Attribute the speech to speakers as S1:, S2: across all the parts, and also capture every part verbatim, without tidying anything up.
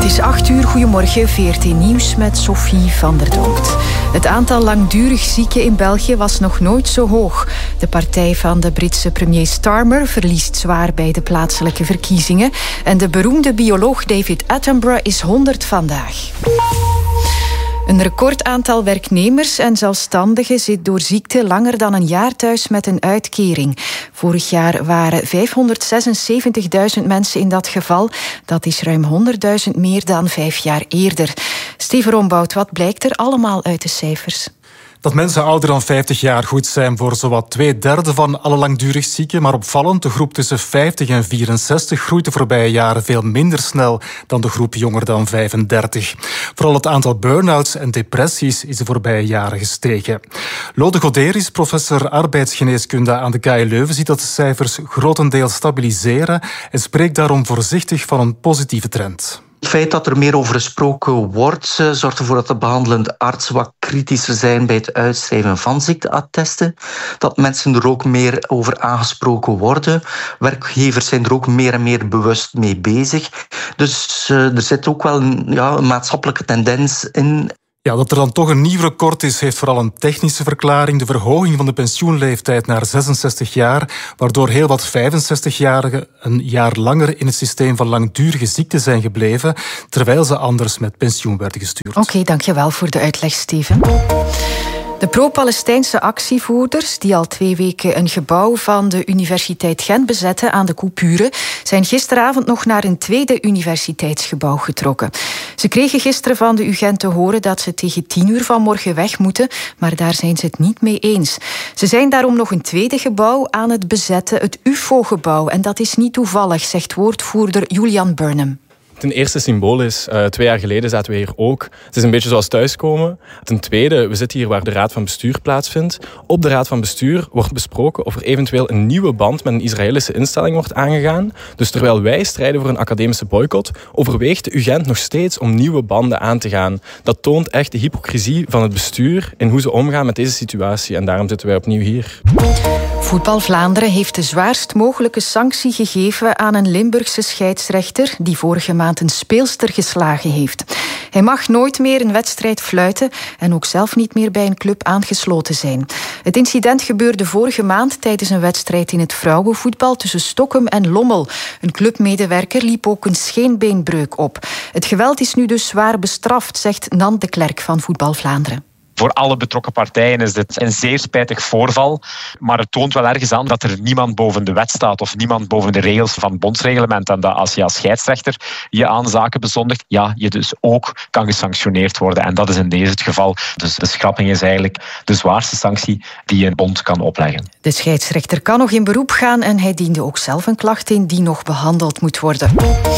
S1: is acht uur, goedemorgen, V R T Nieuws met Sophie van der Donkt. Het aantal langdurig zieken in België was nog nooit zo hoog. De partij van de Britse premier Starmer verliest zwaar bij de plaatselijke verkiezingen. En de beroemde bioloog David Attenborough is honderd vandaag. Een recordaantal werknemers en zelfstandigen zit door ziekte langer dan een jaar thuis met een uitkering. Vorig jaar waren vijfhonderdzesenzeventigduizend mensen in dat geval. Dat is ruim honderdduizend meer dan vijf jaar eerder. Steven Rombout, wat blijkt er allemaal uit de cijfers?
S2: Dat mensen ouder dan vijftig jaar goed zijn voor zowat twee derde van alle langdurig zieken. Maar opvallend, de groep tussen vijftig en vierenzestig groeit de voorbije jaren veel minder snel dan de groep jonger dan vijfendertig. Vooral het aantal burn-outs en depressies is de voorbije jaren gestegen. Lode Goderis, professor arbeidsgeneeskunde aan de K U Leuven, ziet dat de cijfers grotendeels stabiliseren en spreekt daarom voorzichtig van een positieve trend.
S3: Het feit dat er meer over gesproken wordt, zorgt ervoor dat de behandelende artsen wat kritischer zijn bij het uitschrijven van ziekteattesten. Dat mensen er ook meer over aangesproken worden. Werkgevers zijn er ook meer en meer bewust mee bezig. Dus uh, er zit ook wel een, ja, een maatschappelijke tendens in.
S2: Ja, dat er dan toch een nieuw record is, heeft vooral een technische verklaring. De verhoging van de pensioenleeftijd naar zesenzestig jaar, waardoor heel wat vijfenzestigjarigen een jaar langer in het systeem van langdurige ziekte zijn gebleven, terwijl ze anders met pensioen werden gestuurd.
S1: Oké, okay, dankjewel voor de uitleg, Steven. De pro-Palestijnse actievoerders, die al twee weken een gebouw van de Universiteit Gent bezetten aan de coupure, zijn gisteravond nog naar een tweede universiteitsgebouw getrokken. Ze kregen gisteren van de U Gent te horen dat ze tegen tien uur vanmorgen weg moeten, maar daar zijn ze het niet mee eens. Ze zijn daarom nog een tweede gebouw aan het bezetten, het U F O-gebouw. En dat is niet toevallig, zegt woordvoerder Julian Burnham.
S4: Ten eerste symbolisch. Uh, twee jaar geleden zaten we hier ook. Het is een beetje zoals thuiskomen. Ten tweede, we zitten hier waar de Raad van Bestuur plaatsvindt. Op de Raad van Bestuur wordt besproken of er eventueel een nieuwe band met een Israëlische instelling wordt aangegaan. Dus terwijl wij strijden voor een academische boycott, overweegt de U Gent nog steeds om nieuwe banden aan te gaan. Dat toont echt de hypocrisie van het bestuur in hoe ze omgaan met deze situatie. En daarom zitten wij opnieuw hier.
S1: Voetbal Vlaanderen heeft de zwaarst mogelijke sanctie gegeven aan een Limburgse scheidsrechter die vorige maand een speelster geslagen heeft. Hij mag nooit meer een wedstrijd fluiten en ook zelf niet meer bij een club aangesloten zijn. Het incident gebeurde vorige maand tijdens een wedstrijd in het vrouwenvoetbal tussen Stokkum en Lommel. Een clubmedewerker liep ook een scheenbeenbreuk op. Het geweld is nu dus zwaar bestraft, zegt Nan de Klerk van Voetbal Vlaanderen.
S5: Voor alle betrokken partijen is dit een zeer spijtig voorval. Maar het toont wel ergens aan dat er niemand boven de wet staat of niemand boven de regels van het bondsreglement. En dat als je als scheidsrechter je aan zaken bezondigt, ja, je dus ook kan gesanctioneerd worden. En dat is in deze het geval. Dus de schrapping is eigenlijk de zwaarste sanctie die een bond kan opleggen.
S1: De scheidsrechter kan nog in beroep gaan en hij diende ook zelf een klacht in die nog behandeld moet worden.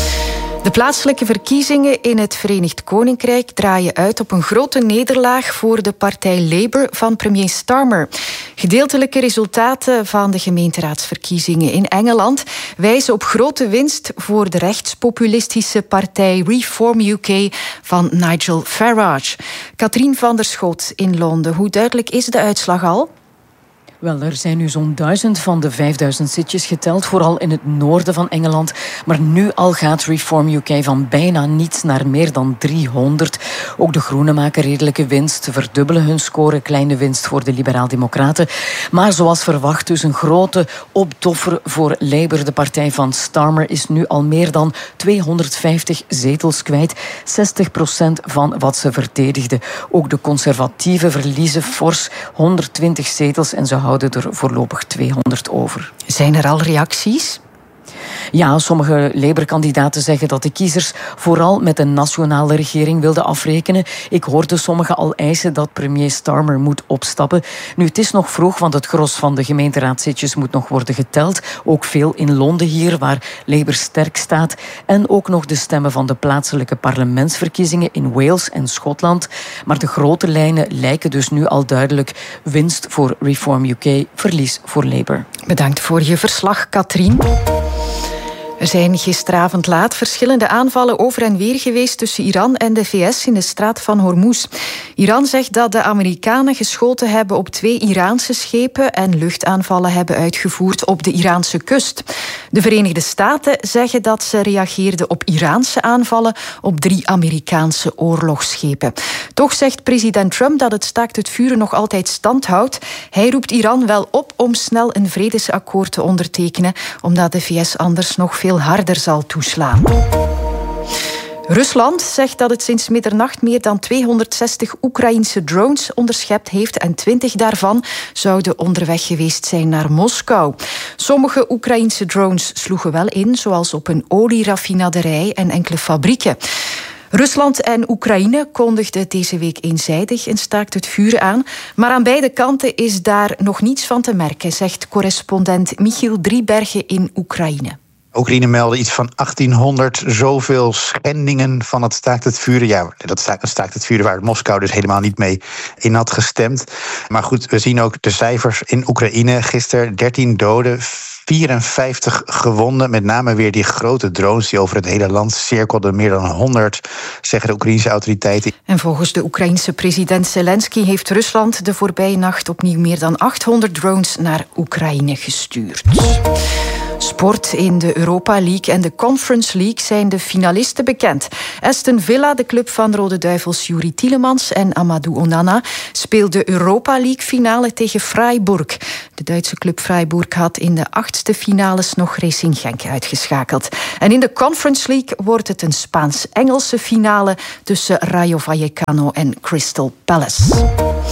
S1: De plaatselijke verkiezingen in het Verenigd Koninkrijk draaien uit op een grote nederlaag voor de partij Labour van premier Starmer. Gedeeltelijke resultaten van de gemeenteraadsverkiezingen in Engeland wijzen op grote winst voor de rechtspopulistische partij Reform U K van Nigel Farage. Katrien van der Schot in Londen. Hoe duidelijk is de uitslag al?
S6: Wel, er zijn nu zo'n duizend van de vijfduizend zitjes geteld, vooral in het noorden van Engeland. Maar nu al gaat Reform U K van bijna niets naar meer dan driehonderd. Ook de Groenen maken redelijke winst, verdubbelen hun score, kleine winst voor de Liberaal-Democraten. Maar zoals verwacht, dus een grote opdoffer voor Labour. De partij van Starmer is nu al meer dan tweehonderdvijftig zetels kwijt. zestig procent van wat ze verdedigden. Ook de conservatieven verliezen fors honderdtwintig zetels en ze houden houden er voorlopig tweehonderd over.
S1: Zijn er al reacties?
S6: Ja, sommige Labour-kandidaten zeggen dat de kiezers vooral met een nationale regering wilden afrekenen. Ik hoorde sommigen al eisen dat premier Starmer moet opstappen. Nu, het is nog vroeg, want het gros van de gemeenteraadszitjes moet nog worden geteld. Ook veel in Londen hier, waar Labour sterk staat. En ook nog de stemmen van de plaatselijke parlementsverkiezingen in Wales en Schotland. Maar de grote lijnen lijken dus nu al duidelijk. Winst voor Reform U K, verlies voor Labour.
S1: Bedankt voor je verslag, Katrien. Er zijn gisteravond laat verschillende aanvallen over en weer geweest tussen Iran en de V S in de straat van Hormuz. Iran zegt dat de Amerikanen geschoten hebben op twee Iraanse schepen en luchtaanvallen hebben uitgevoerd op de Iraanse kust. De Verenigde Staten zeggen dat ze reageerden op Iraanse aanvallen op drie Amerikaanse oorlogsschepen. Toch zegt president Trump dat het staakt het vuren nog altijd stand houdt. Hij roept Iran wel op om snel een vredesakkoord te ondertekenen, omdat de V S anders nog veel harder zal toeslaan. Rusland zegt dat het sinds middernacht meer dan tweehonderdzestig Oekraïense drones onderschept heeft en twintig daarvan zouden onderweg geweest zijn naar Moskou. Sommige Oekraïense drones sloegen wel in, zoals op een olieraffinaderij en enkele fabrieken. Rusland en Oekraïne kondigden deze week eenzijdig een staakt het vuren aan. Maar aan beide kanten is daar nog niets van te merken, zegt correspondent Michiel Driebergen in Oekraïne.
S7: Oekraïne meldde iets van achttienhonderd zoveel schendingen van het staakt het vuren. Ja, dat staakt, staakt het vuren waar Moskou dus helemaal niet mee in had gestemd. Maar goed, we zien ook de cijfers in Oekraïne. Gisteren dertien doden, vierenvijftig gewonden. Met name weer die grote drones die over het hele land cirkelden. Meer dan honderd, zeggen de Oekraïnse autoriteiten.
S1: En volgens de Oekraïense president Zelensky heeft Rusland de voorbije nacht opnieuw meer dan achthonderd drones naar Oekraïne gestuurd. Sport. In de Europa League en de Conference League zijn de finalisten bekend. Aston Villa, de club van Rode Duivels Yuri Tielemans en Amadou Onana, speelt de Europa League finale tegen Freiburg. De Duitse club Freiburg had in de achtste finales nog Racing Genk uitgeschakeld. En in de Conference League wordt het een Spaans-Engelse finale tussen Rayo Vallecano en Crystal Palace.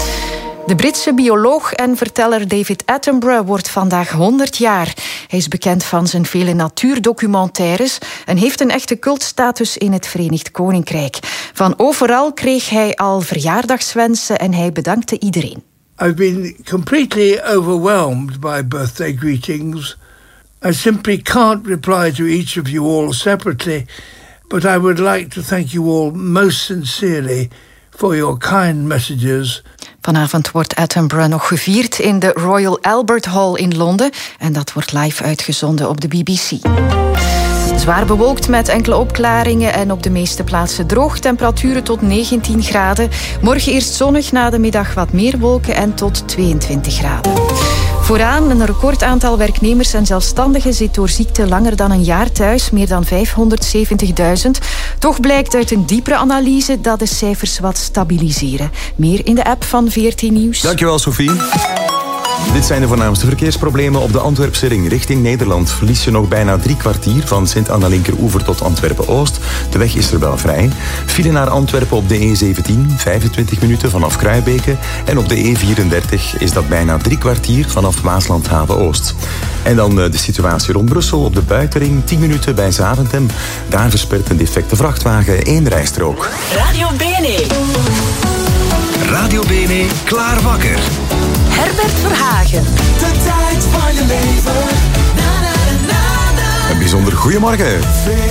S1: De Britse bioloog en verteller David Attenborough wordt vandaag honderd jaar. Hij is bekend van zijn vele natuurdocumentaires en heeft een echte cultstatus in het Verenigd Koninkrijk. Van overal kreeg hij al verjaardagswensen en hij bedankte iedereen.
S8: I've been completely overwhelmed by birthday greetings. I simply can't reply to each of you all separately, but I would like to thank you all most sincerely for your kind messages.
S1: Vanavond wordt Attenborough nog gevierd in de Royal Albert Hall in Londen. En dat wordt live uitgezonden op de B B C. Zwaar bewolkt met enkele opklaringen en op de meeste plaatsen droog. Temperaturen tot negentien graden. Morgen eerst zonnig, na de middag wat meer wolken en tot tweeëntwintig graden. Vooraan een recordaantal werknemers en zelfstandigen zit door ziekte langer dan een jaar thuis, meer dan vijfhonderdzeventigduizend. Toch blijkt uit een diepere analyse dat de cijfers wat stabiliseren. Meer in de app van V R T Nieuws.
S9: Dankjewel, Sophie. Dit zijn de voornaamste verkeersproblemen. Op de Antwerpse ring richting Nederland verlies je nog bijna drie kwartier van Sint-Anna-Linkeroever tot Antwerpen-Oost. De weg is er wel vrij. File naar Antwerpen op de E zeventien, vijfentwintig minuten vanaf Kruijbeke. En op de E vierendertig is dat bijna drie kwartier vanaf Maasland-Haven-Oost. En dan de situatie rond Brussel op de buitenring, tien minuten bij Zaventem. Daar verspert een defecte vrachtwagen één rijstrook.
S10: Radio Bene.
S11: Radio Bene, klaar wakker.
S10: Herbert Verhagen.
S11: De tijd van je leven. Na, na, na, na, na.
S9: Een bijzonder goeiemorgen.